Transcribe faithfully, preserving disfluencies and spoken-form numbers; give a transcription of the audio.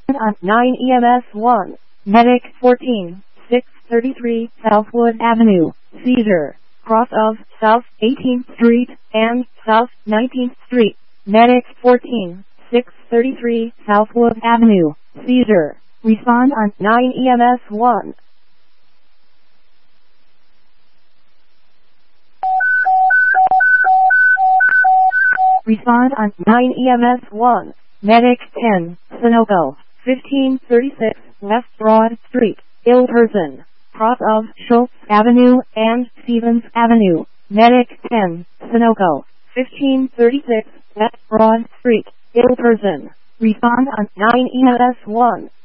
on nine E M S one. Medic fourteen, six thirty-three Southwood Avenue, Cedar, cross of South eighteenth Street and South nineteenth Street. Medic fourteen, six thirty-three Southwood Avenue, Cedar. Respond on nine E M S one. Respond on nine E M S one. Medic ten, Sunoco, fifteen thirty-six West Broad Street, ill person, cross of Schultz Avenue and Stevens Avenue. Medic ten, Sunoco, fifteen thirty-six West Broad Street, ill person. Respond on nine E M S one.